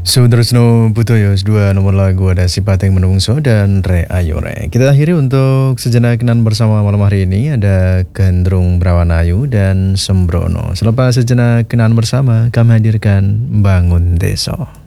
Sutresno Butoyo, dua nomor lagu ada Si Pateng Menungso dan Re Ayore. Kita akhiri untuk sejenak kenang bersama malam hari ini ada Gendrung Brawanayu dan Sembrono. Selepas sejenak kenang bersama, kami hadirkan Bangun Desa.